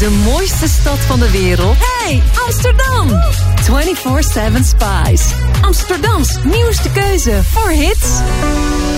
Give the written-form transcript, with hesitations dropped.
De mooiste stad van de wereld. Hey, Amsterdam! 24/7 Spice. Amsterdams nieuwste keuze voor hits.